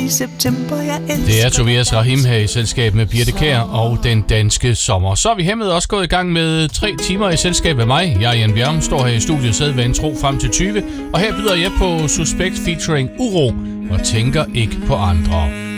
september, jeg elsker. Det er Tobias Rahim her i selskab med Birte Kjær og Den Danske Sommer. Så er vi hermed også gået i gang med 3 timer i selskab med mig. Jeg er Jan Bjerm, står her i studiet sædvanen tro frem til 20. Og her byder jeg på Suspekt featuring Uro og tænker ikke på andre.